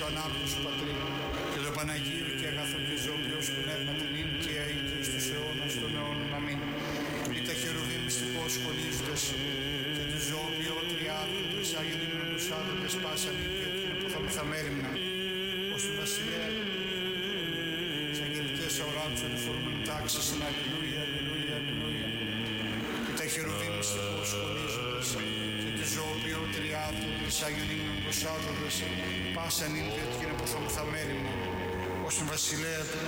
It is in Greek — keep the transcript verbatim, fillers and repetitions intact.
ανάπτυξου σου πατρί, και το Παναγίου και αγαθό και ζώπιος πνεύμα την ίν και αεί και εις τους αιώνας των αιώνων. Αμήν. Ή τα χερουβίμ μυστικώς σχολίζοντες και του ζώπιο τριάδου, τους Άγιον ύμνων τους άδοντες πάσαν ή και την αποθόμεθα μέρημνα, ως του βασιλέα τις αγγελικές αοράτους ανεφορούμενων τάξης, εν αλληλούια, αλληλούια, αλληλούια. Ή τα χερουβίμ μυστικώς σχολίζοντες και του ζώπιο τριάδου, τους Άγιον ύμνων τους άδοντες πάσαν ή και την αποθόμεθα μέρημνα, ως του βασιλέα